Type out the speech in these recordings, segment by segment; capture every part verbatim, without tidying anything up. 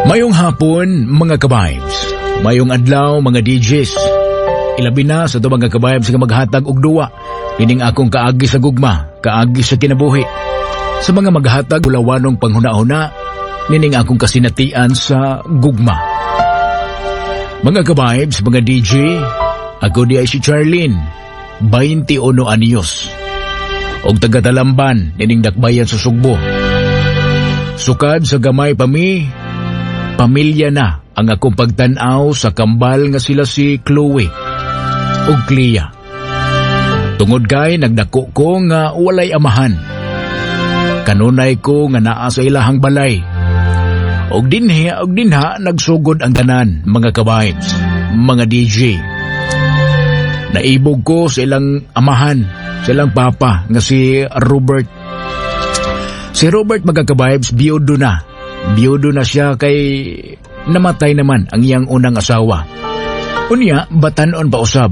Mayong hapon, mga ka-vibes. Mayong adlaw, mga D Js. Ilabi na sa ito mga ka-vibes nga maghatag og duwa. Ining akong kaagi sa gugma, kaagi sa kinabuhi. Sa mga maghatag ulawanong panghuna-huna, nining akong kasinatian sa gugma. Mga ka-vibes, mga D J, ako di ay si Charlene, twenty-one anyos. Og taga-Talamban, nining dakbayan sa Sugbo. Sukad sa gamay pa mi, pamilya na ang akong pagtanaw sa kambal nga sila si Chloe ug Clea. Tungod kay nagdako ko nga walay amahan. Kanunay ko nga naa sa ilahang balay. Og dinhi og dinha nagsugod ang tanan, mga ka-vibes, mga D J. Naibog ko sa ilang amahan, sa ilang papa nga si Robert. Si Robert, mga ka-vibes, biyudo na. Biyudo na siya kay namatay naman ang iyang unang asawa. Unya, batanon pa usab.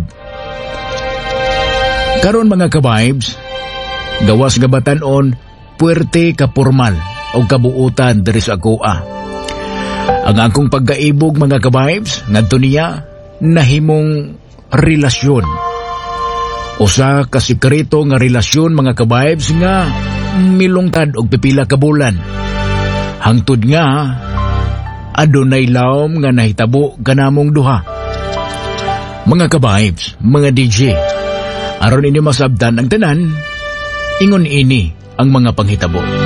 Karon mga ka-vibes, gawas nga batanon, puwerte ka formal o kabuutan diri sa akoa. Ang akong pagkaibog, mga ka-vibes, ngadto niya nahimong relasyon. Usa ka sikreto nga relasyon, mga ka-vibes, nga milungtad og pipila ka bulan. Hangtod nga adunay lawom nga nahitabo kanamong duha. Mga ka-vibes, mga D J, aron ini masabtan ang tanan, ingon ini ang mga panghitabo.